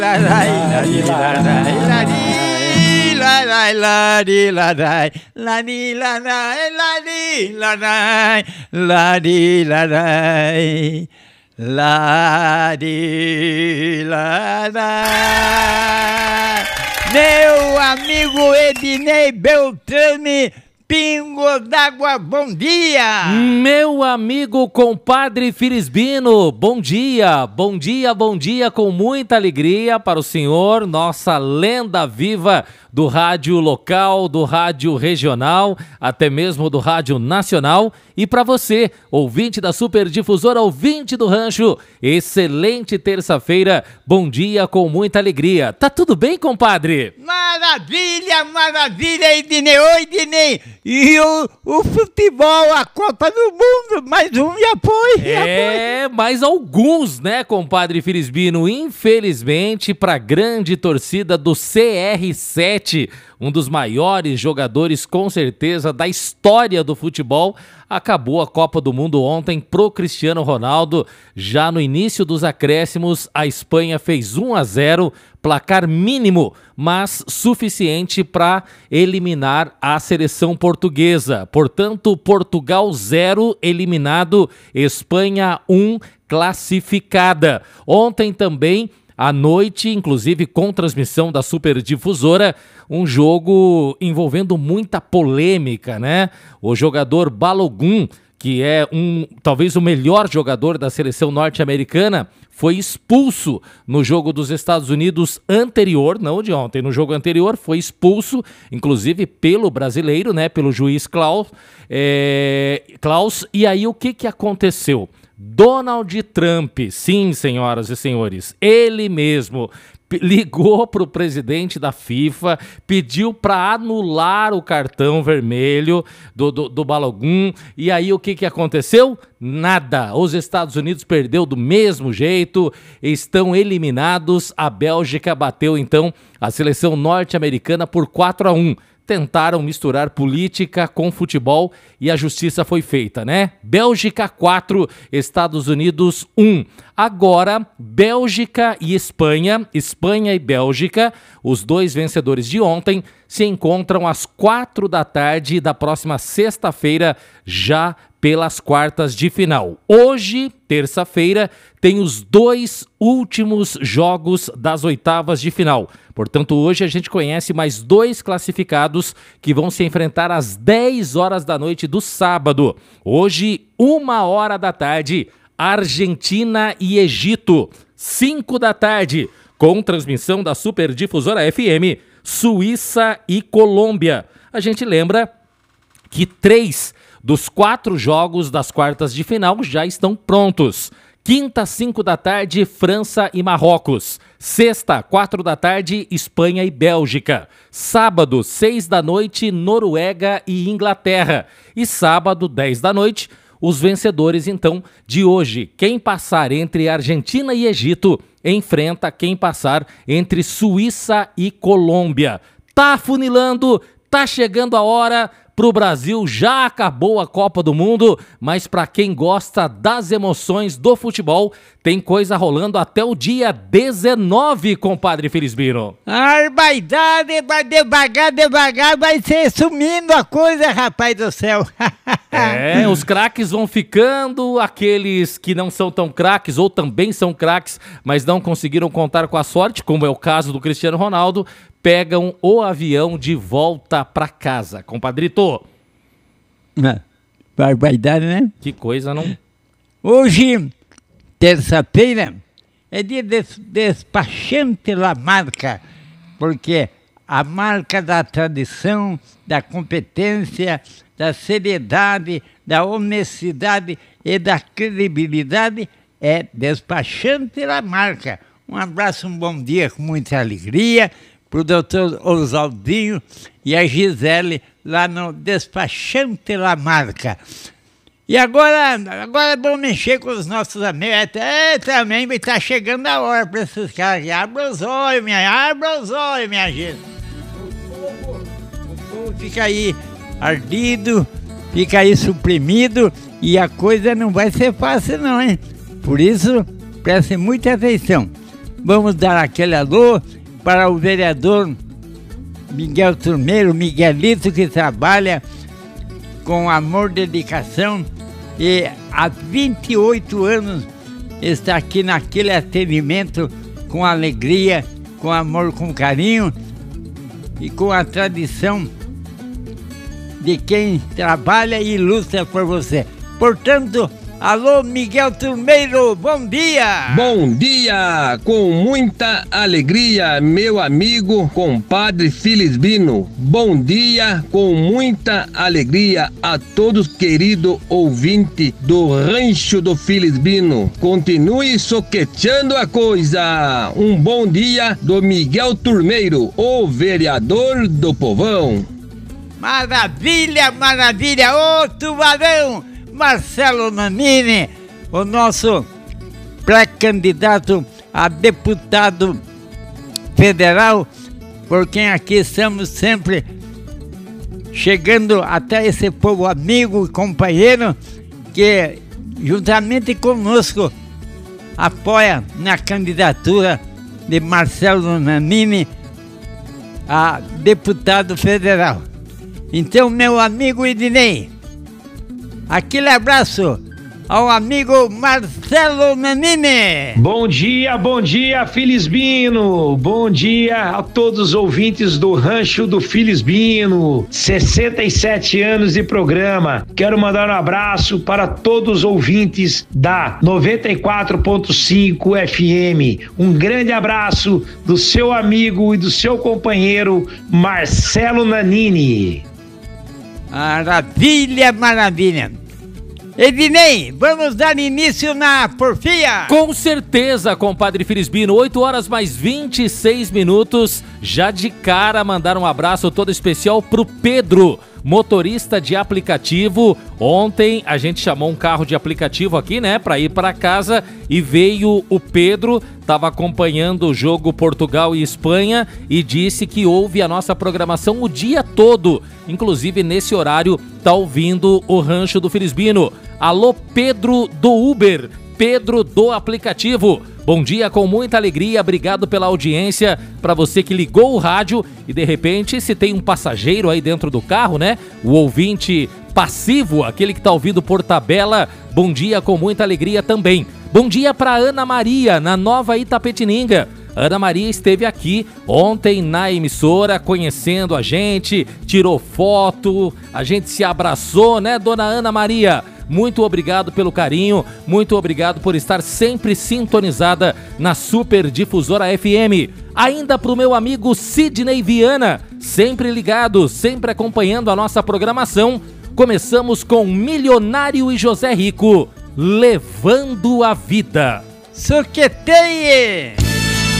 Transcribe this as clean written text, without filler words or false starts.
Meu amigo Ednei Beltrame, Pingo d'Água, bom dia! Meu amigo compadre Filisbino, bom dia, bom dia, bom dia, com muita alegria para o senhor, nossa lenda viva do rádio local, do rádio regional, até mesmo do rádio nacional. E para você, ouvinte da Superdifusora, ouvinte do Rancho, excelente terça-feira, bom dia com muita alegria. Tá tudo bem, compadre? Maravilha, maravilha, Ednei, oi, Ednei. E o futebol, a Copa do Mundo, mais um e apoio. Mais alguns, né, compadre Filisbino? Infelizmente, para a grande torcida do CR7, um dos maiores jogadores, com certeza, da história do futebol, acabou a Copa do Mundo ontem pro Cristiano Ronaldo. Já no início dos acréscimos, a Espanha fez 1-0, placar mínimo, mas suficiente para eliminar a seleção portuguesa. Portanto, Portugal 0 eliminado, Espanha 1 classificada. Ontem também, à noite, inclusive com transmissão da Superdifusora, um jogo envolvendo muita polêmica, né? O jogador Balogun, que é talvez o melhor jogador da seleção norte-americana, foi expulso no jogo dos Estados Unidos anterior, não de ontem, no jogo anterior, foi expulso, inclusive pelo brasileiro, né? Pelo juiz Klaus. E aí o que aconteceu? Donald Trump, sim, senhoras e senhores, ele mesmo ligou para o presidente da FIFA, pediu para anular o cartão vermelho do Balogun, e aí o que aconteceu? Nada, os Estados Unidos perdeu do mesmo jeito, estão eliminados, a Bélgica bateu então a seleção norte-americana por 4-1. Tentaram misturar política com futebol e a justiça foi feita, né? Bélgica 4, Estados Unidos 1. Agora, Bélgica e Espanha, Espanha e Bélgica, os dois vencedores de ontem, se encontram às 4 da tarde da próxima sexta-feira, já pelas quartas de final. Hoje, terça-feira, tem os dois últimos jogos das oitavas de final. Portanto, hoje a gente conhece mais dois classificados que vão se enfrentar às 10 horas da noite do sábado. Hoje, 1h da tarde, Argentina e Egito. 5 da tarde, com transmissão da Superdifusora FM, Suíça e Colômbia. A gente lembra que 3 dos 4 jogos das quartas de final já estão prontos. Quinta, 5 da tarde, França e Marrocos. Sexta, 4 da tarde, Espanha e Bélgica. Sábado, 6 da noite, Noruega e Inglaterra. E sábado, 10 da noite, os vencedores, então, de hoje. Quem passar entre Argentina e Egito enfrenta quem passar entre Suíça e Colômbia. Tá afunilando, tá chegando a hora. Pro Brasil já acabou a Copa do Mundo, mas para quem gosta das emoções do futebol, tem coisa rolando até o dia 19, compadre Filisbino. Arbaidade, devagar, vai ser sumindo a coisa, rapaz do céu. Os craques vão ficando, aqueles que não são tão craques ou também são craques, mas não conseguiram contar com a sorte, como é o caso do Cristiano Ronaldo, pegam o avião de volta para casa. Compadrito. Barbaridade, né? Que coisa, não? Hoje, terça-feira, é dia de despachante La Marca, porque a marca da tradição, da competência, da seriedade, da honestidade e da credibilidade é despachante La Marca. Um abraço, um bom dia com muita alegria para o doutor Osaldinho e a Gisele lá no despachante La Marca. E agora vamos mexer com os nossos amigos. Também vai estar chegando a hora para esses caras aqui. Abra os olhos, minha gente. O povo fica aí ardido, fica aí suprimido e a coisa não vai ser fácil não, hein? Por isso, prestem muita atenção. Vamos dar aquele alô para o vereador Miguel Turmeiro, Miguelito, que trabalha com amor, dedicação e há 28 anos está aqui naquele atendimento com alegria, com amor, com carinho e com a tradição de quem trabalha e luta por você. Portanto, alô, Miguel Turmeiro, bom dia! Bom dia! Com muita alegria, meu amigo, compadre Filisbino. Bom dia, com muita alegria a todos, querido ouvinte do Rancho do Filisbino. Continue soqueteando a coisa. Um bom dia do Miguel Turmeiro, o vereador do povão. Maravilha, maravilha! Ô, tubarão! Marcelo Nannini, o nosso pré-candidato a deputado federal, por quem aqui estamos sempre chegando até esse povo amigo e companheiro que juntamente conosco apoia na candidatura de Marcelo Nannini a deputado federal. Então, meu amigo Ednei, aquele abraço ao amigo Marcelo Nannini. Bom dia, Filisbino. Bom dia a todos os ouvintes do Rancho do Filisbino. 67 anos de programa. Quero mandar um abraço para todos os ouvintes da 94.5 FM. Um grande abraço do seu amigo e do seu companheiro Marcelo Nannini. Maravilha, maravilha. Ednei, vamos dar início na porfia? Com certeza, compadre Filisbino, 8h26. Já de cara, mandar um abraço todo especial pro Pedro, motorista de aplicativo. Ontem a gente chamou um carro de aplicativo aqui, né, para ir para casa, e veio o Pedro, estava acompanhando o jogo Portugal e Espanha e disse que ouve a nossa programação o dia todo. Inclusive nesse horário tá ouvindo o Rancho do Filisbino. Alô, Pedro do Uber, Pedro do aplicativo. Bom dia, com muita alegria, obrigado pela audiência, para você que ligou o rádio e de repente, se tem um passageiro aí dentro do carro, né, o ouvinte passivo, aquele que tá ouvindo por tabela, bom dia, com muita alegria também. Bom dia para Ana Maria, na Nova Itapetininga. Ana Maria esteve aqui ontem na emissora, conhecendo a gente, tirou foto, a gente se abraçou, né, dona Ana Maria? Muito obrigado pelo carinho, muito obrigado por estar sempre sintonizada na Super Difusora FM. Ainda pro meu amigo Sidney Viana, sempre ligado, sempre acompanhando a nossa programação. Começamos com Milionário e José Rico, Levando a Vida. Soqueteie!